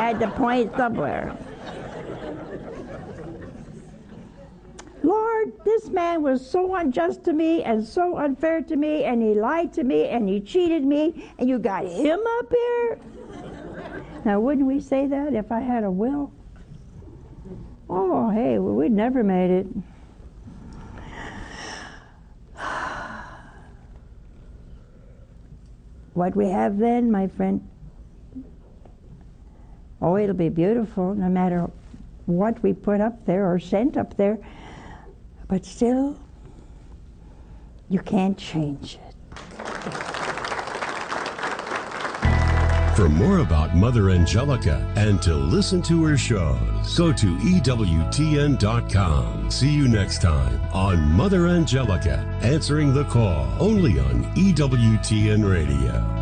had to point somewhere. Lord, this man was so unjust to me and so unfair to me, and he lied to me and he cheated me, and you got him up here? Now, wouldn't we say that if I had a will? Oh, hey, we'd never made it. What we have then, my friend, oh, it'll be beautiful no matter what we put up there or sent up there, but still, you can't change it. For more about Mother Angelica and to listen to her shows, go to EWTN.com. See you next time on Mother Angelica, answering the call, only on EWTN Radio.